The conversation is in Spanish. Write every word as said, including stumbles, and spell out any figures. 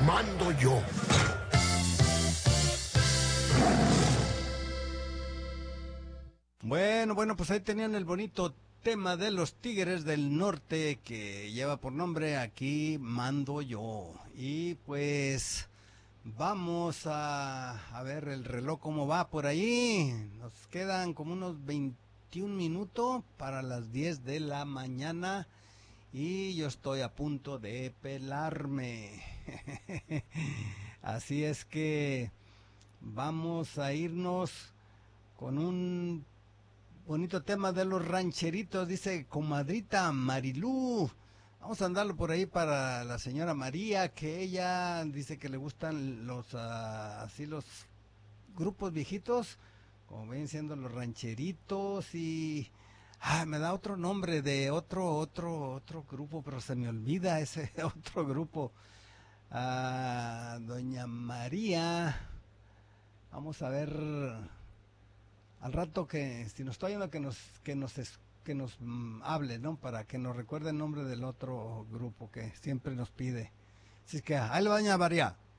mando yo. Bueno, bueno, pues ahí tenían el bonito tema de los Tigres del Norte que lleva por nombre Aquí mando yo. Y pues vamos a, a ver el reloj cómo va por ahí. Nos quedan como unos veintiún minutos para las diez de la mañana y yo estoy a punto de pelarme. Así es que vamos a irnos con un bonito tema de los rancheritos, dice comadrita Marilú. Vamos a andarlo por ahí para la señora María, que ella dice que le gustan los, uh, así los grupos viejitos, como ven siendo los rancheritos y... Ah, me da otro nombre de otro, otro, otro grupo, pero se me olvida ese otro grupo. Ah, doña María. Vamos a ver... Al rato que, si nos está oyendo, que nos, que nos, que nos mm, hable, ¿no? Para que nos recuerde el nombre del otro grupo que siempre nos pide. Así que, ahí lo doña María.